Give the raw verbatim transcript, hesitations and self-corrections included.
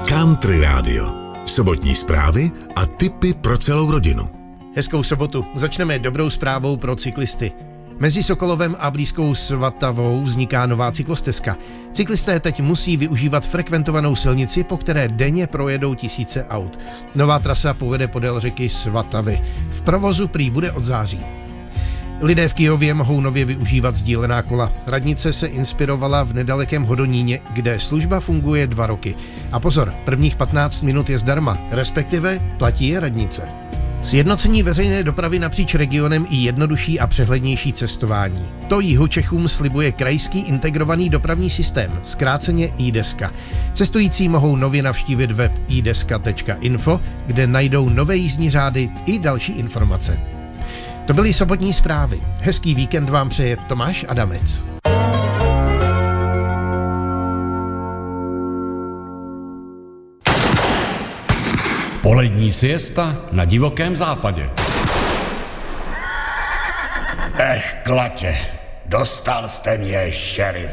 Country Radio. Sobotní zprávy a tipy pro celou rodinu. Hezkou sobotu. Začneme dobrou zprávou pro cyklisty. Mezi Sokolovem a blízkou Svatavou vzniká nová cyklostezka. Cyklisté teď musí využívat frekventovanou silnici, po které denně projedou tisíce aut. Nová trasa povede podél řeky Svatavy. V provozu prý bude od září. Lidé v Kyjově mohou nově využívat sdílená kola. Radnice se inspirovala v nedalekém Hodoníně, kde služba funguje dva roky. A pozor, prvních patnáct minut je zdarma, respektive platí je radnice. Sjednocení veřejné dopravy napříč regionem i jednodušší a přehlednější cestování. To Jihočechům slibuje krajský integrovaný dopravní systém, zkráceně í deska. Cestující mohou nově navštívit web i deska tečka info, kde najdou nové jízdní řády i další informace. To byly sobotní zprávy. Hezký víkend vám přeje Tomáš Adamec. Polední siesta na divokém západě. Ech, klatě, dostal jste mě, šerif.